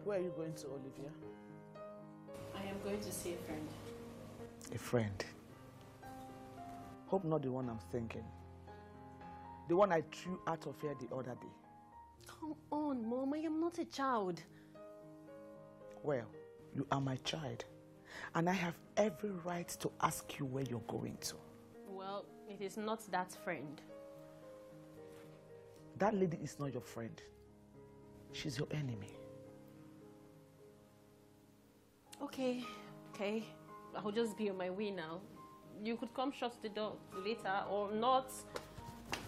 Where are you going to, Olivia? I am going to see a friend. A friend? Hope not the one I'm thinking. The one I threw out of here the other day. Come on, Mom, I am not a child. Well, you are my child. And I have every right to ask you where you're going to. Well, it is not that friend. That lady is not your friend. She's your enemy. Okay. I'll just be on my way now. You could come shut the door later or not.